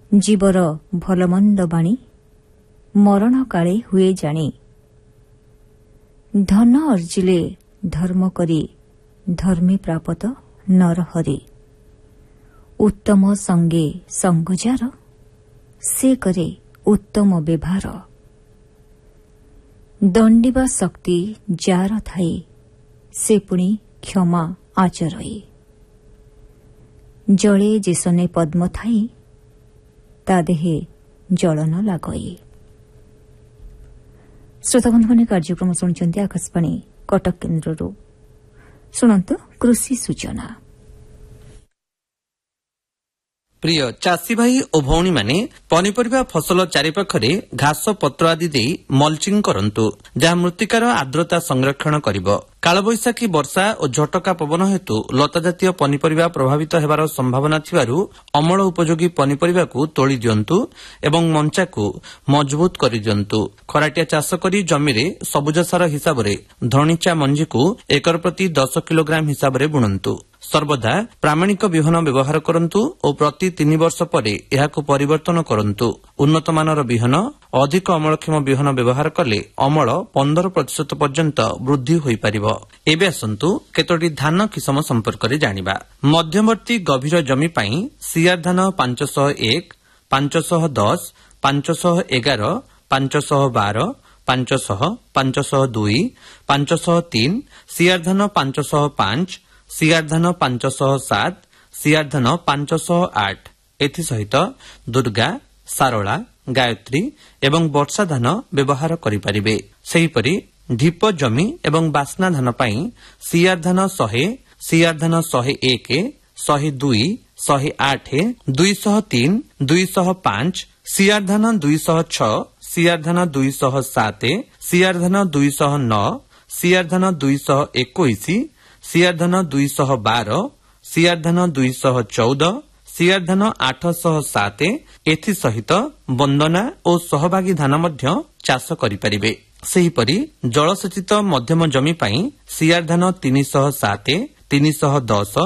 ଜୀବର ଭଲମନ୍ଦ ବାଣୀ ମରଣ କାଳେ ହୁଏ ଜାଣି। ଧନ ଅର୍ଜିଲେ ଧର୍ମ କରି ଧର୍ମୀ ପ୍ରାପତ ନରହରି। ଉତ୍ତମ ସଙ୍ଗେ ସଙ୍ଗ ଯାର ସେ କରେ ଉତ୍ତମ ବ୍ୟବହାର। ଦଣ୍ଡିବା ଶକ୍ତି ଯାର ଥାଏ ସେ ପୁଣି କ୍ଷମା ଆଚରଇ। ଜଳେ ଯେସନେ ପଦ୍ମ ଥାଇ ତା ଦେହେ ଜଳନ ଲାଗଇ। ଶ୍ରୋତାବନ୍ଧୁମାନେ କାର୍ଯ୍ୟକ୍ରମ ଶୁଣୁଛନ୍ତି ଆକାଶବାଣୀ କଟକ କେନ୍ଦ୍ରରୁ। ଶୁଣନ୍ତୁ କୃଷି ସୂଚନା। ପ୍ରିୟ ଚାଷୀ ଭାଇ ଓ ଭଉଣୀମାନେ, ପନିପରିବା ଫସଲ ଚାରିପାଖରେ ଘାସ ପତ୍ର ଆଦି ଦେଇ ମଲ୍ଚିଂ କରନ୍ତୁ, ଯାହା ମୃତ୍ତିକାର ଆର୍ଦ୍ରତା ସଂରକ୍ଷଣ କରିବ। କାଳବୈଶାଖୀ ବର୍ଷା ଓ ଝଟକା ପବନ ହେତୁ ଲତାଜାତୀୟ ପନିପରିବା ପ୍ରଭାବିତ ହେବାର ସମ୍ଭାବନା ଥିବାରୁ ଅମଳ ଉପଯୋଗୀ ପନିପରିବାକୁ ତୋଳି ଦିଅନ୍ତୁ ଏବଂ ମଞ୍ଚାକୁ ମଜବୁତ କରିଦିଅନ୍ତୁ। ଖରାଟିଆ ଚାଷ କରି ଜମିରେ ସବୁଜ ସାର ହିସାବରେ ଧଣିଚା ମଞ୍ଜିକୁ ଏକର ପ୍ରତି 10 କିଲୋଗ୍ରାମ ହିସାବରେ ବୁଣନ୍ତୁ। ସର୍ବଦା ପ୍ରାମାଣିକ ବିହନ ବ୍ୟବହାର କରନ୍ତୁ ଓ ପ୍ରତି 3 ବର୍ଷ ପରେ ଏହାକୁ ପରିବର୍ତ୍ତନ କରନ୍ତୁ। ଉନ୍ନତମାନର ବିହନ ଅଧିକ ଅମଳକ୍ଷମ ବିହନ ବ୍ୟବହାର କଲେ ଅମଳ 15% ପର୍ଯ୍ୟନ୍ତ ବୃଦ୍ଧି ହୋଇପାରିବ। ଏବେ ଆସନ୍ତୁ କେତୋଟି ଧାନ କିସମ ସମ୍ପର୍କରେ ଜାଣିବା। ମଧ୍ୟବର୍ତ୍ତୀ ଗଭୀର ଜମି ପାଇଁ ସିଆର ଧାନ 501, 510, 511, 512, 500, 502, 503, ସିଆର ଧାନ 505, ସିଆର ଧାନ 507, ସିଆର ଧାନ 508। ଏଥିସହିତ ଦୁର୍ଗା, ସାରଳା, ଗାୟତ୍ରୀ ଏବଂ ବର୍ଷା ଧାନ ବ୍ୟବହାର କରିପାରିବେ। ସେହିପରି ଢିପ ଜମି ଏବଂ ବାସ୍ନା ଧାନ ପାଇଁ ସିଆର ଧାନ 100, ସିଆର ଧାନ 101, 102, 108, 203, 205, ସିଆର ଧାନ 206, ସିଆର ଧାନ 207, ସିଆର ଧାନ 209, ସିଆର ଧାନ 221, ସିଆର ଧାନ 212, ସିଆର ଧାନ 214, ସିଆର ଧାନ 807। ଏଥିସହିତ ବନ୍ଦନା ଓ ସହଭାଗୀ ଧାନ ମଧ୍ୟ ଚାଷ କରିପାରିବେ। ସେହିପରି ଜଳସେଚିତ ମଧ୍ୟମ ଜମି ପାଇଁ ସିଆର ଧାନ 307, 310,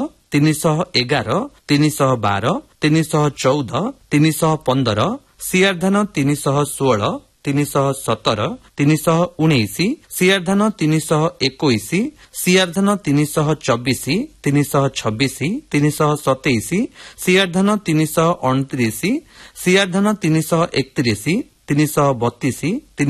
311, 312, 314, 315, ସିଆର ଧାନ 316, 317, 319, ସିଆର ଧାନ 321, ସିଆର ଧାନ 324, 326, 327, ସିଆର ଧାନ 329, ସିଆର ଧାନ 331, 332,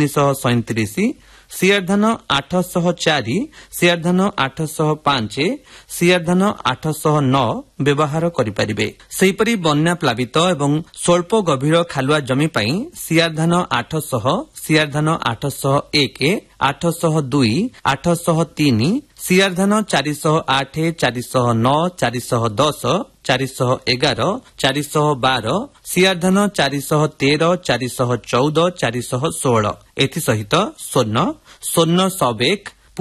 337, ସିଆର ଧାନ 804, ସିଆର ଧାନ 805, ସିଆର ଧାନ 809 ବ୍ୟବହାର କରିପାରିବେ। ସେହିପରି ବନ୍ୟା ପ୍ଲାବିତ ଏବଂ ସ୍ୱଳ୍ପ ଗଭୀର ଖାଲୁଆ ଜମି ପାଇଁ ସିଆର ଧାନ 800, ସିଆର ଧାନ 801, 802, 803, ସିଆର ଧାନ 408, 409, 410, 411, 412, ସିଆର ଧାନ 413, 414, 416। ଏଥିସହିତ ସ୍ୱର୍ଣ୍ଣ ସବେକ,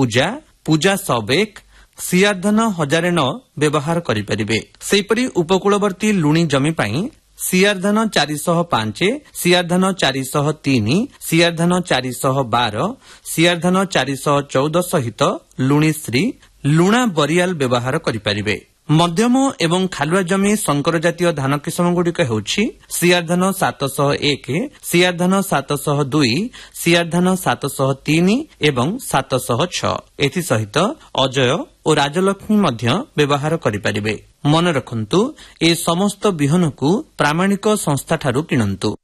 ପୂଜା ସବେକ, ସିଆର ଧାନ 1009 ବ୍ୟବହାର କରିପାରିବେ। ସେହିପରି ଉପକୂଳବର୍ତ୍ତୀ ଲୁଣି ଜମି ପାଇଁ ସିଆର ଧାନ 405, ସିଆର ଧାନ 403, ସିଆର ଧାନ 412, ସିଆର ଧାନ 414 ସହିତ ଲୁଣିଶ୍ରୀ, ଲୁଣା ବରିଆଲ ବ୍ୟବହାର କରିପାରିବେ। ମଧ୍ୟମ ଏବଂ ଖାଲୁଆ ଜମି ଶଙ୍କର ଜାତୀୟ ଧାନ କିସମଗୁଡ଼ିକ ହେଉଛି ସିଆର ଧାନ 701, ସିଆର ଧାନ 702, ସିଆର ଧାନ 703 ଏବଂ 706। ଏଥିସହିତ ଅଜୟ ଓ ରାଜଲକ୍ଷ୍ମୀ ମଧ୍ୟ ବ୍ୟବହାର କରିପାରିବେ। ମନେ ରଖନ୍ତୁ, ଏ ସମସ୍ତ ବିହନକୁ ପ୍ରାମାଣିକ ସଂସ୍ଥାଠାରୁ କିଣନ୍ତୁ।